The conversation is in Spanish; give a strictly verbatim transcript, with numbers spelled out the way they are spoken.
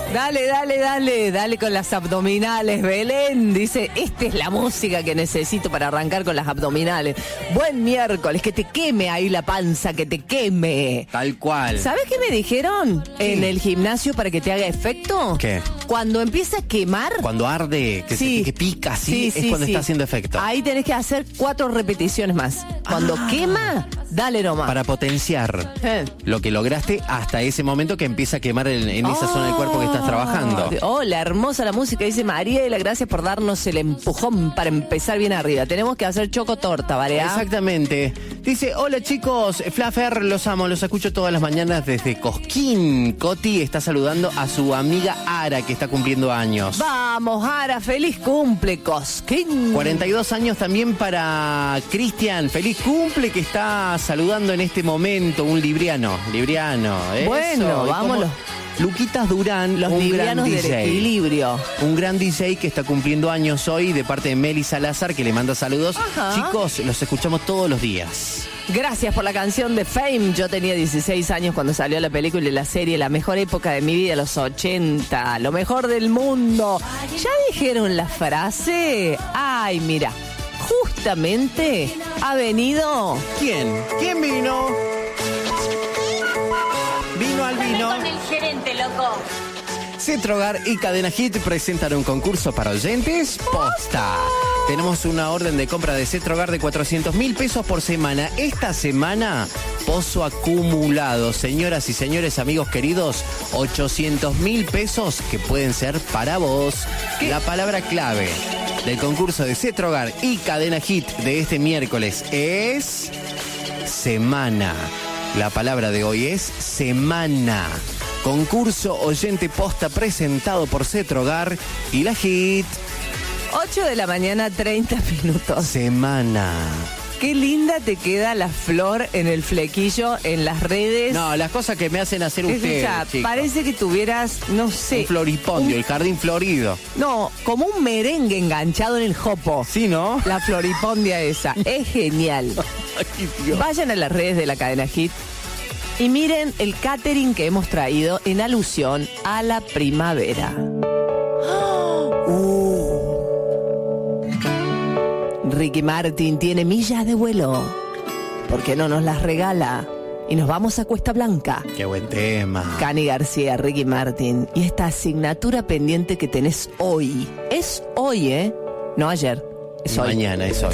Dale, dale, dale, dale con las abdominales, Belén. Dice, esta es la música que necesito para arrancar con las abdominales. Buen miércoles, que te queme ahí la panza, que te queme. Tal cual. ¿Sabes qué me dijeron ¿Qué? en el gimnasio para que te haga efecto? ¿Qué? Cuando empieza a quemar. Cuando arde, que, Sí. se, que pica, ¿sí? Sí, es sí, cuando sí. está haciendo efecto. Ahí tenés que hacer cuatro repeticiones más. Cuando Ah. quema, dale nomás. Para potenciar Eh. lo que lograste hasta ese momento que empieza a quemar en, en esa Oh, zona del cuerpo que estás trabajando. Hola, hermosa la música, dice Mariela, gracias por darnos el empujón para empezar bien arriba. Tenemos que hacer choco torta, ¿vale? Exactamente. Dice, hola chicos, Flaffer, los amo, los escucho todas las mañanas desde Cosquín. Coti está saludando a su amiga Ara, que está cumpliendo años. Vamos, Ara, feliz cumple, Cosquín. cuarenta y dos años también para Cristian. Feliz cumple, que está saludando en este momento un libriano. Libriano. Eso. Bueno, ¿Y vámonos. cómo? Luquitas Durán, Los un gran librianos D del J. equilibrio. Un gran D J que está cumpliendo años hoy de parte de Meli Salazar, que le manda saludos. Ajá. Chicos, los escuchamos todos los días. Gracias por la canción de Fame. Yo tenía dieciséis años cuando salió la película y la serie. La mejor época de mi vida, los ochenta. Lo mejor del mundo. ¿Ya dijeron la frase? Ay, mira. Justamente ha venido... ¿Quién? ¿Quién vino? Vino al vino. Con el gerente, loco. Cetrogar y Cadena Hit presentan un concurso para oyentes posta. Tenemos una orden de compra de Cetrogar de cuatrocientos mil pesos por semana. Esta semana, pozo acumulado. Señoras y señores, amigos queridos, ochocientos mil pesos que pueden ser para vos. La palabra clave del concurso de Cetrogar y Cadena Hit de este miércoles es semana. La palabra de hoy es semana. Concurso oyente posta presentado por Cetrogar y la Hit. ocho de la mañana, treinta minutos. Semana. Qué linda te queda la flor en el flequillo, en las redes. No, las cosas que me hacen hacer ustedes, Escucha, chicos. parece que tuvieras, no sé... Un floripondio, un- el jardín florido. No, como un merengue enganchado en el jopo. ¿Sí, no? La floripondia esa. Es genial. Ay, Dios. Vayan a las redes de la cadena Hit y miren el catering que hemos traído en alusión a la primavera. Uh. Ricky Martin tiene millas de vuelo. ¿Por qué no nos las regala? Y nos vamos a Cuesta Blanca. Qué buen tema. Cani García, Ricky Martin. Y esta asignatura pendiente que tenés hoy. Es hoy, ¿eh? No ayer. Es Y hoy. mañana es hoy.